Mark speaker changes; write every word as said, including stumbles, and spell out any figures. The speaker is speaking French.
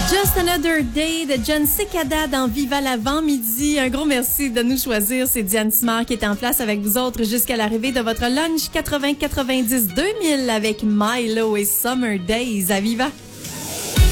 Speaker 1: Just Another Day de John Cicada dans Viva l'avant-midi. Un gros merci de nous choisir. C'est Diane Simard qui est en place avec vous autres jusqu'à l'arrivée de votre lunch quatre-vingts quatre-vingt-dix deux mille avec Milo et Summer Days à Viva.